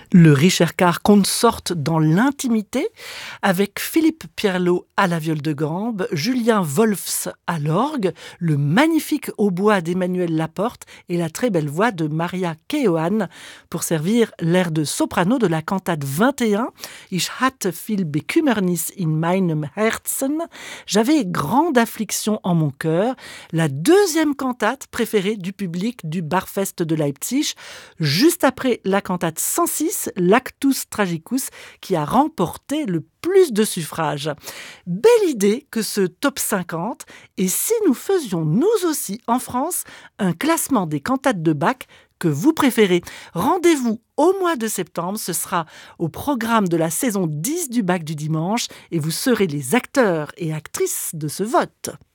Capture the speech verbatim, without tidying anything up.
Le Richercar consorte dans l'intimité avec Philippe Pierlot à la viole de gambe, Julien Wolfs à l'orgue, le magnifique hautbois d'Emmanuel Laporte et la très belle voix de Maria Keohane pour servir l'air de soprano de la cantate vingt et un Ich hatte viel Bekümmernis in meinem Herzen. J'avais grande affliction en mon cœur, la deuxième cantate préférée du public du Barfest de Leipzig, juste après la cantate cent six, l'Actus Tragicus, qui a remporté le plus de suffrages. Belle idée que ce top cinquante, et si nous faisions nous aussi en France un classement des cantates de Bach que vous préférez. Rendez-vous au mois de septembre, ce sera au programme de la saison dix du Bach du dimanche et vous serez les acteurs et actrices de ce vote.